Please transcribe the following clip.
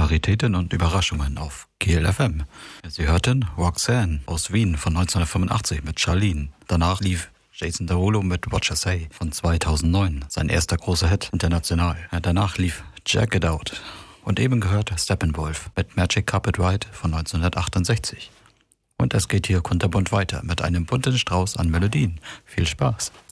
Raritäten und Überraschungen auf GLFM. Sie hörten Roxanne aus Wien von 1985 mit Charlene. Danach lief Jason Derulo mit What You Say von 2009, sein erster großer Hit international. Danach lief Jack It Out und eben gehört Steppenwolf mit Magic Carpet Ride von 1968. Und es geht hier kunterbunt weiter mit einem bunten Strauß an Melodien. Viel Spaß!